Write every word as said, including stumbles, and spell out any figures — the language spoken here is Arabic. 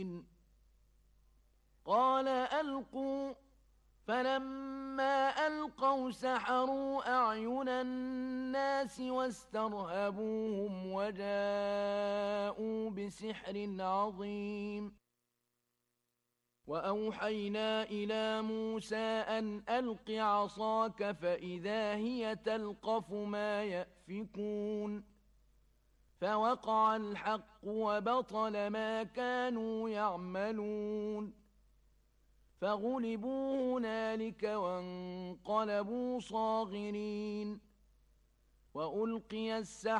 قال ألقوا فلما ألقوا سحروا أعين الناس واسترهبوهم وجاءوا بسحر عظيم وأوحينا إلى موسى أن ألق عصاك فإذا هي تلقف ما يأفكون فوقع الحق وبطل ما كانوا يعملون فغلبوا هنالك وانقلبوا صاغرين وألقي السحر